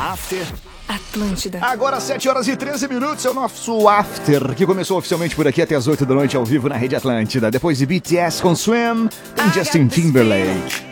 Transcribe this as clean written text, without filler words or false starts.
After. Atlântida. Agora 7h13, é o nosso After, que começou oficialmente por aqui até as 8 da noite, ao vivo na Rede Atlântida. Depois de BTS com Swim, tem Justin Timberlake.